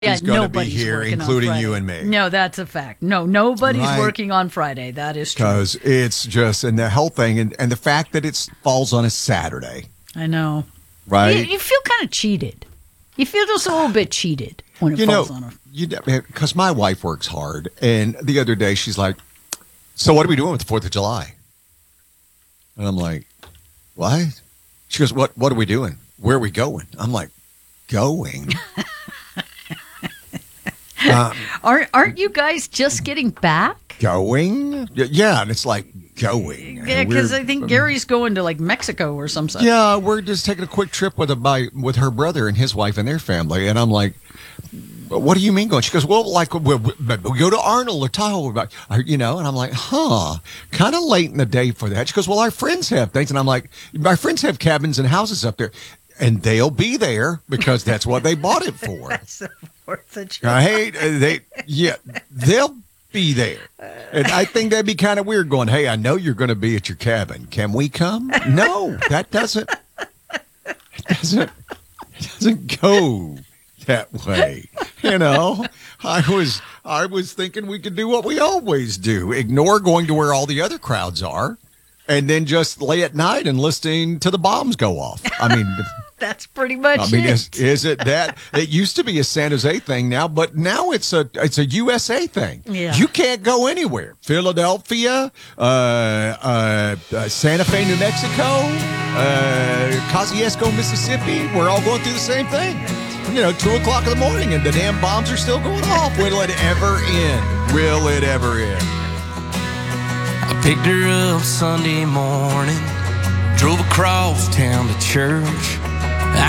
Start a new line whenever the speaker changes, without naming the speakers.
Yeah,
He's going to be
nobody's
here,
working on
including
Friday.
you and me.
No, that's a fact. No, nobody's
Right.
working on Friday. That is true.
Because it's just, and the whole thing, and the fact that it falls on a Saturday,
I know.
right?
You feel kind of cheated. You feel just a little bit cheated when it falls on a.
Because my wife works hard, and the other day she's like, "So what are we doing with the 4th of July?" And I'm like, "What?" She goes, "What are we doing? Where are we going?" I'm like, "Going."
Aren't you guys just getting back?
Going? Yeah, and it's like going.
Yeah, because I think Gary's going to like Mexico or some such.
Yeah, we're just taking a quick trip with her brother and his wife and their family, and I'm like, "What do you mean going?" She goes, "Well, like we go to Arnold or Tahoe, and I'm like, kind of late in the day for that." She goes, "Well, our friends have things," and I'm like, "My friends have cabins and houses up there." And they'll be there because that's what they bought it for.
That's the 4th of July.
They'll be there. And I think that'd be kind of weird going, "Hey, I know you're going to be at your cabin. Can we come?" No, it doesn't go that way. I was thinking we could do what we always do. Ignore going to where all the other crowds are and then just lay at night and listening to the bombs go off. I mean,
that's pretty much it.
Is it that? It used to be a San Jose thing now, but now it's a USA thing.
Yeah.
You can't go anywhere. Philadelphia, Santa Fe, New Mexico, Kosciuszko, Mississippi. We're all going through the same thing. 2:00 in the morning, and the damn bombs are still going off. Will it ever end? Will it ever end?
I picked her up Sunday morning, drove across town to church.